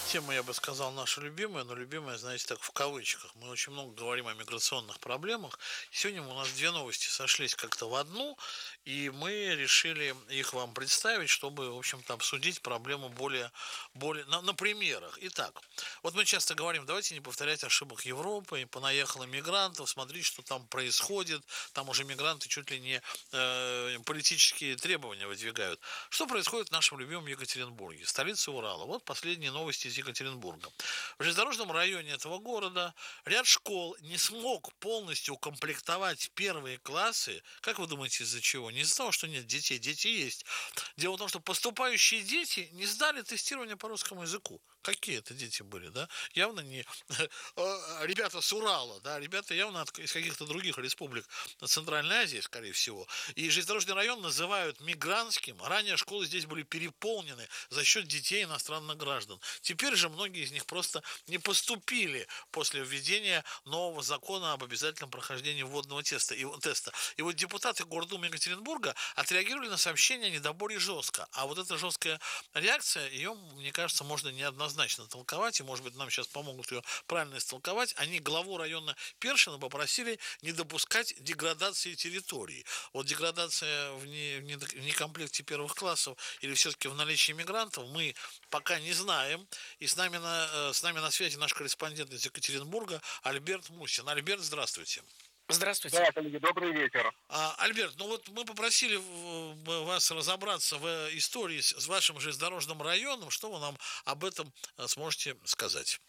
Тема, я бы сказал, наша любимая, но любимая, знаете, так в кавычках. Мы очень много говорим о миграционных проблемах. Сегодня у нас две новости сошлись как-то в одну, и мы решили их вам представить, чтобы, в общем-то, обсудить проблему более на примерах. Итак, вот мы часто говорим, давайте не повторять ошибок Европы, и понаехало мигрантов, смотрите, что там происходит, там уже мигранты чуть ли не политические требования выдвигают. Что происходит в нашем любимом Екатеринбурге, столице Урала? Вот последние новости из Екатеринбурга. В железнодорожном районе этого города ряд школ не смог полностью укомплектовать первые классы. Как вы думаете, из-за чего? Не из-за того, что нет детей, дети есть. Дело в том, что поступающие дети не сдали тестирование по русскому языку. Какие это дети были, да? Явно не ребята с Урала, да, ребята явно из каких-то других республик Центральной Азии, скорее всего. И железнодорожный район называют мигрантским. Ранее школы здесь были переполнены за счет детей иностранных граждан. Теперь же многие из них просто не поступили после введения нового закона об обязательном прохождении вводного теста. И вот депутаты Гордумы Екатеринбурга отреагировали на сообщение о недоборе жестко. А вот эта жесткая реакция, ее, мне кажется, можно неоднозначно толковать, и, может быть, нам сейчас помогут ее правильно истолковать. Они главу района Першина попросили не допускать деградации территории. Вот деградация в некомплекте первых классов или все-таки в наличии мигрантов мы пока не знаем. И с нами на связи наш корреспондент из Екатеринбурга Альберт Мусин. Альберт, здравствуйте. Здравствуйте. Да, коллеги, добрый вечер. Альберт, ну вот мы попросили вас разобраться в истории с вашим железнодорожным районом. Что вы нам об этом сможете сказать?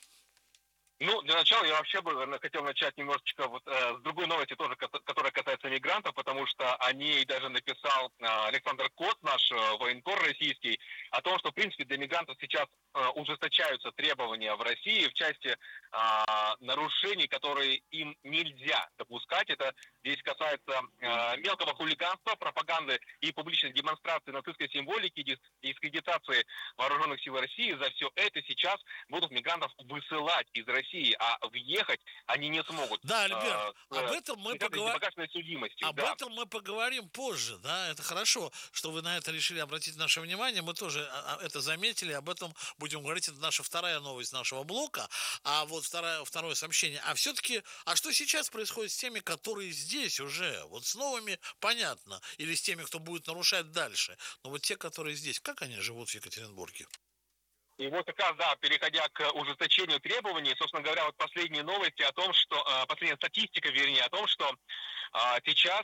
Ну, для начала я вообще бы хотел начать немножечко с другой новости, тоже, которая касается мигрантов, потому что о ней даже написал Александр Кот, наш военкор российский, о том, что, в принципе, для мигрантов сейчас ужесточаются требования в России в части нарушений, которые им нельзя допускать. Это здесь касается мелкого хулиганства, пропаганды и публичной демонстрации нацистской символики, дискредитации вооруженных сил России. За все это сейчас будут мигрантов высылать из России, а въехать они не смогут. Да, Альберт, об этом мы поговорим. Об Да. этом мы поговорим позже, да, это хорошо, что вы на это решили обратить наше внимание, мы тоже это заметили, об этом будем говорить, это наша вторая новость нашего блока, а вот второе сообщение, а все-таки, а что сейчас происходит с теми, которые здесь уже, вот с новыми, понятно, или с теми, кто будет нарушать дальше, но вот те, которые здесь, как они живут в Екатеринбурге? И вот как раз, да, переходя к ужесточению требований, собственно говоря, вот последние новости о том, что, последняя статистика, вернее, о том, что сейчас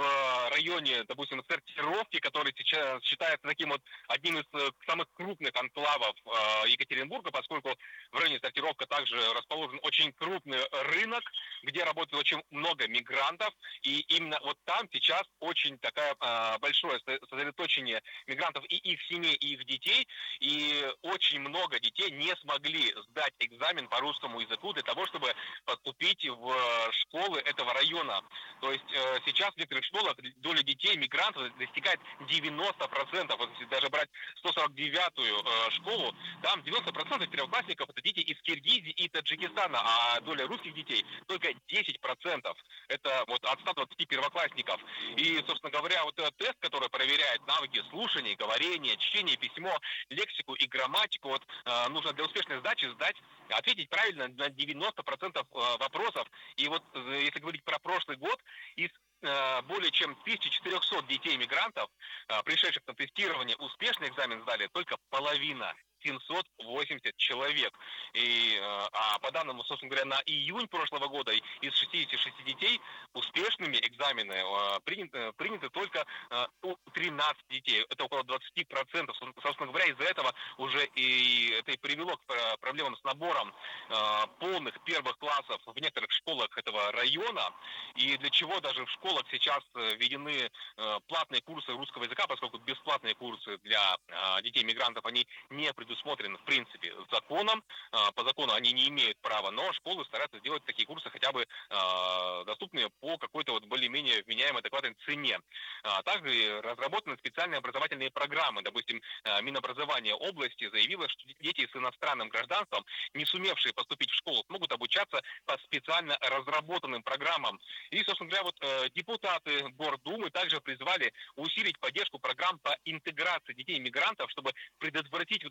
в районе, допустим, сортировки, который сейчас считается таким вот одним из самых крупных анклавов Екатеринбурга, поскольку в районе сортировка также расположен очень крупный рынок, где работает очень много мигрантов, и именно вот там сейчас очень такое большое сосредоточение мигрантов и их семей, и их детей, и очень много детей не смогли сдать экзамен по русскому языку для того, чтобы поступить в школы этого района. То есть сейчас в некоторых школах доля детей мигрантов достигает 90%. Вот если даже брать 149-ю школу, там 90% первоклассников это дети из Киргизии и Таджикистана, а доля русских детей только 10%. Это вот от 120 первоклассников. И, собственно говоря, вот этот тест, который проверяет навыки слушания, говорения, чтения, письмо, лексику и грамматику, вот нужно для успешной сдачи ответить правильно на 90% вопросов. И вот если говорить про прошлый год, из более чем 1400 детей-мигрантов, пришедших на тестирование, успешный экзамен сдали только половина. 780 человек. И по данным, собственно говоря, на июнь прошлого года из 66 детей успешными экзамены приняты только 13 детей. Это около 20%. Собственно говоря, из-за этого уже и это и привело к проблемам с набором полных первых классов в некоторых школах этого района. И для чего даже в школах сейчас введены платные курсы русского языка, поскольку бесплатные курсы для детей-мигрантов, они не предусмотрены, в принципе, законом. По закону они не имеют права, но школы стараются сделать такие курсы хотя бы доступные по какой-то вот более-менее вменяемой, адекватной цене. Также разработаны специальные образовательные программы. Допустим, Минобразование области заявило, что дети с иностранным гражданством, не сумевшие поступить в школу, смогут обучаться по специально разработанным программам. И, собственно говоря, вот депутаты Гордумы также призвали усилить поддержку программ по интеграции детей-мигрантов, чтобы предотвратить вот